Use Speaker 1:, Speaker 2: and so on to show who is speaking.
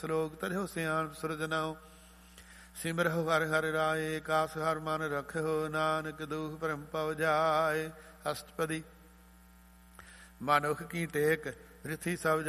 Speaker 1: ਸਲੋਕ ਤਰਿਓ ਸਿਆਣ ਸੁਰਜਨਾਓ। ਸਿਮਰਹੁ ਹਰਿ ਹਰਿ ਰਾਏ, ਕਾਸ ਹਰਿ ਮਨ ਰਖਿਓ। ਨਾਨਕ ਦੂਖ ਭਰਮ ਪਵ ਜਾਏ। ਅਸ਼ਟਪਦੀ। ਮਨੁਖ ਕੀ ਟੇਕ ਰਿਥੀ ਸਭ